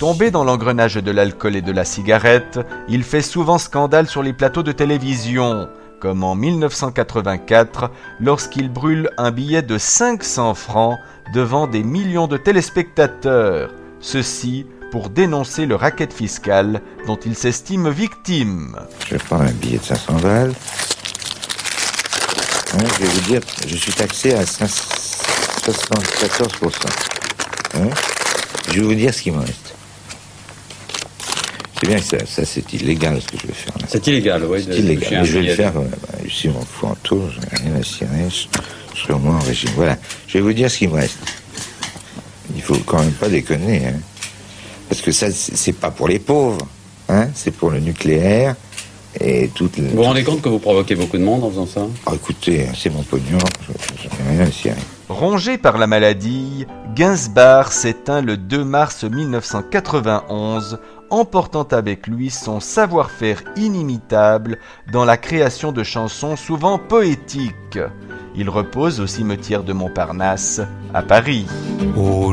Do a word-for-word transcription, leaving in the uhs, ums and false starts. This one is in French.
Tombé dans l'engrenage de l'alcool et de la cigarette, il fait souvent scandale sur les plateaux de télévision, comme en mille neuf cent quatre-vingt-quatre, lorsqu'il brûle un billet de cinq cents francs devant des millions de téléspectateurs. Ceci pour dénoncer le racket fiscal dont il s'estime victime. Je vais prendre un billet de cinq cents balles. Hein, je vais vous dire, je suis taxé à soixante-quatorze pour cent. Hein, je vais vous dire ce qui me reste. C'est bien que ça, ça c'est illégal ce que je vais faire là. C'est illégal, oui. C'est illégal, mais je vais le faire. Bah, ici, on fout en tour, je n'ai rien à cirer, je, je serai au moins en régime. Voilà, je vais vous dire ce qui me reste. Il faut quand même pas déconner, hein. Parce que ça, c'est pas pour les pauvres, hein, c'est pour le nucléaire et toutes les... Vous vous rendez compte que vous provoquez beaucoup de monde en faisant ça ? Oh, écoutez, c'est mon pognon, je n'ai rien à cirer. Rongé par la maladie, Gainsbourg s'éteint le deux mars mille neuf cent quatre-vingt-onze, emportant avec lui son savoir-faire inimitable dans la création de chansons souvent poétiques. Il repose au cimetière de Montparnasse, à Paris. Oh.